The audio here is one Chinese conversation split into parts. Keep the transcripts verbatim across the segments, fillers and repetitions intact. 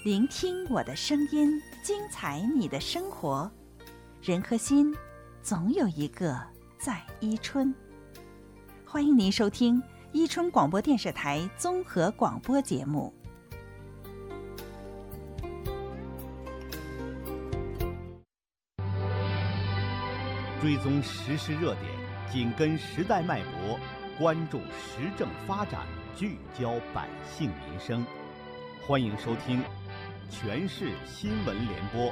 聆听我的声音，精彩你的生活。人和心，总有一个在伊春。欢迎您收听伊春广播电视台综合广播节目。 追踪时事热点，紧跟时代脉搏，关注时政发展，聚焦百姓民生。欢迎收听全市新闻联播。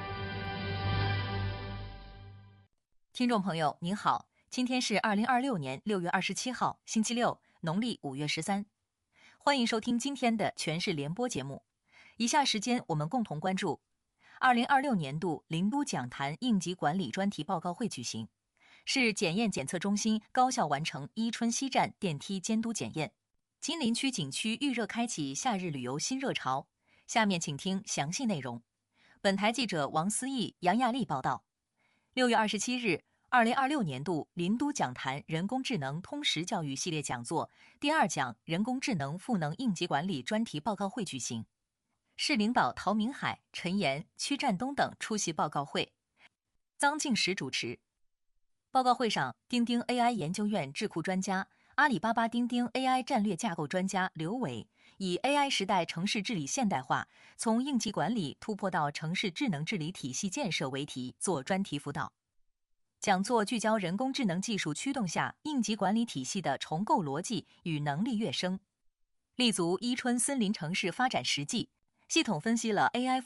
听众朋友您好，今天是二零二六年六月二十七号，星期六，农历五月十三。欢迎收听今天的全市联播节目。以下时间我们共同关注二零二六年度林都讲坛应急管理专题报告会举行，市检验检测中心高效完成伊春西站电梯监督检验。金陵区景区预热开启夏日旅游新热潮。下面请听详细内容。本台记者王思义、杨亚丽报道。六月二十七日，二零二六年度林都讲坛人工智能通识教育系列讲座第二讲人工智能赋能应急管理专题报告会举行。市领导陶明海、陈岩、曲占东等出席报告会，臧敬实主持。报告会上，钉钉 A I 研究院智库专家、阿里巴巴钉钉 A I 战略架构专家刘伟以 A I 时代城市治理现代化，从应急管理突破到城市智能治理体系建设为题做专题辅导。讲座聚焦人工智能技术驱动下应急管理体系的重构逻辑与能力跃升，立足伊春森林城市发展实际，系统分析了 A I